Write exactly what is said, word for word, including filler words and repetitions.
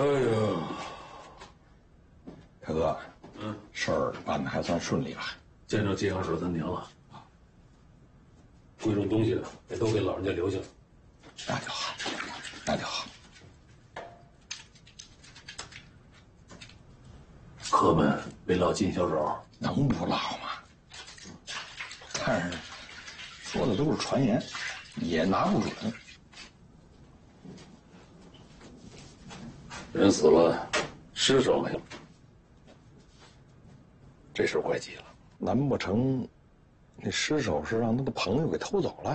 呀， 大哥，嗯，事儿办的还算顺利吧？ 见着季阳手三年了，贵重东西也都给老人家留下了。 那就好，那就好。 课本没落金小手， 能不落吗？但是说的都是传言，也拿不准。 人死了，尸首没了，这事儿怪极了。 难不成那尸首是让他的朋友给偷走了？